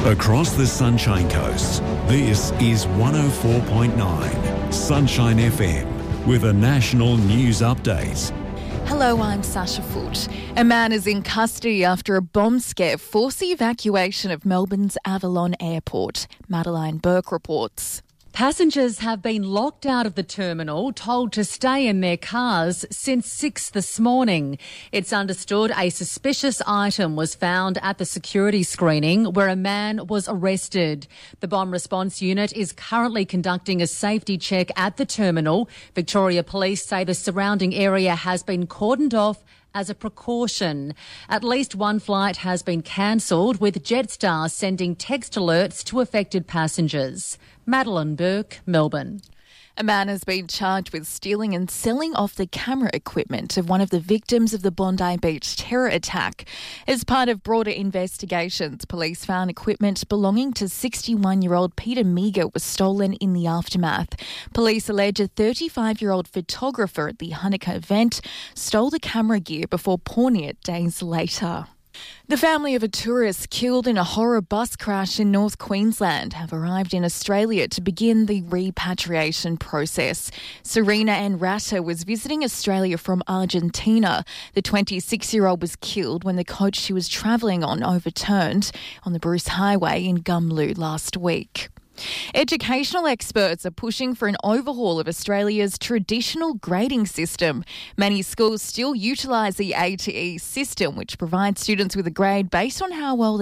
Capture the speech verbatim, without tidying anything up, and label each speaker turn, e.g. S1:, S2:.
S1: Across the Sunshine Coast, this is one oh four point nine Sunshine F M with a national news update.
S2: Hello, I'm Sasha Foote. A man is in custody after a bomb scare forced the evacuation of Melbourne's Avalon Airport. Madeline Burke reports.
S3: Passengers have been locked out of the terminal, told to stay in their cars since six this morning. It's understood a suspicious item was found at the security screening where a man was arrested. The bomb response unit is currently conducting a safety check at the terminal. Victoria Police say the surrounding area has been cordoned off as a precaution. At least one flight has been cancelled, with Jetstar sending text alerts to affected passengers. Madeline Burke, Melbourne.
S2: A man has been charged with stealing and selling off the camera equipment of one of the victims of the Bondi Beach terror attack. As part of broader investigations, police found equipment belonging to sixty-one-year-old Peter Meager was stolen in the aftermath. Police allege a thirty-five-year-old photographer at the Hanukkah event stole the camera gear before pawning it days later. The family of a tourist killed in a horror bus crash in North Queensland have arrived in Australia to begin the repatriation process. Serena Ann Ratter was visiting Australia from Argentina. The twenty-six-year-old was killed when the coach she was travelling on overturned on the Bruce Highway in Gumlu last week. Educational experts are pushing for an overhaul of Australia's traditional grading system. Many schools still utilise the A T E system, which provides students with a grade based on how well